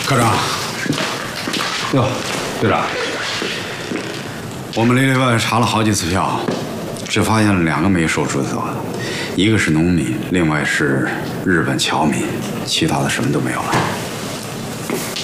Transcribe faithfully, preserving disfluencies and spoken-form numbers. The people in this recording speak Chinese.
科长，哟，队长，我们里里外外查了好几次票，只发现了两个没收注册的，一个是农民，另外是日本侨民，其他的什么都没有了。